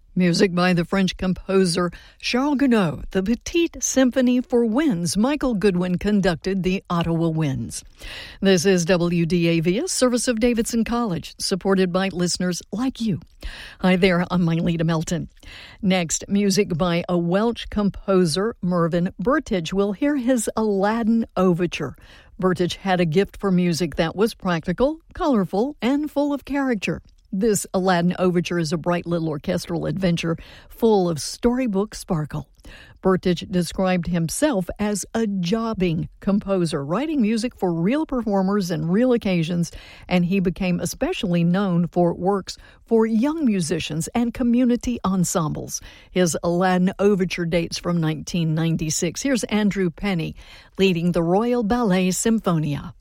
Music by the French composer Charles Gounod, the Petite Symphony for Winds. Michael Goodwin conducted the Ottawa Winds. This is WDAV, a service of Davidson College, supported by listeners like you. Hi there, I'm Myleta Melton. Next, music by a Welsh composer, Mervyn Burtich. We'll hear his Aladdin Overture. Burtich had a gift for music that was practical, colorful, and full of character. This Aladdin Overture is a bright little orchestral adventure full of storybook sparkle. Burtich described himself as a jobbing composer, writing music for real performers and real occasions, and he became especially known for works for young musicians and community ensembles. His Aladdin Overture dates from 1996. Here's Andrew Penny leading the Royal Ballet Symphonia.